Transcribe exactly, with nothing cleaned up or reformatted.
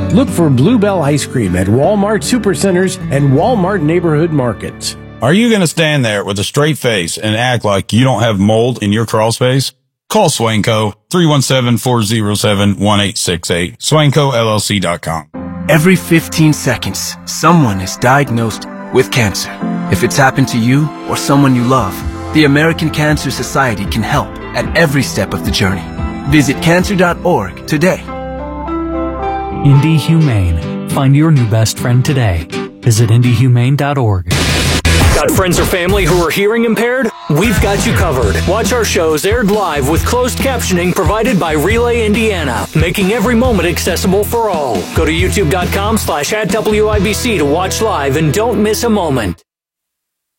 Look for Bluebell Ice Cream at Walmart Supercenters and Walmart Neighborhood Markets. Are you going to stand there with a straight face and act like you don't have mold in your crawl space? Call Swanco, three one seven, four zero seven, one eight six eight, swanco L L C dot com. Every fifteen seconds, someone is diagnosed with cancer. If it's happened to you or someone you love, the American Cancer Society can help at every step of the journey. Visit cancer dot org today. Indie Humane. Find your new best friend today. Visit indie humane dot org. Got friends or family who are hearing impaired? We've got you covered. Watch our shows aired live with closed captioning provided by Relay Indiana, making every moment accessible for all. Go to youtube dot com slash at W I B C to watch live and don't miss a moment.